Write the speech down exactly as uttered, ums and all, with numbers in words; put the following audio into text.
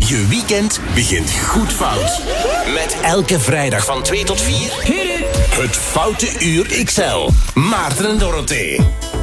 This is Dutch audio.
Je weekend begint goed fout. Met elke vrijdag van twee tot vier... Het Foute Uur X L. Maarten en Dorothee.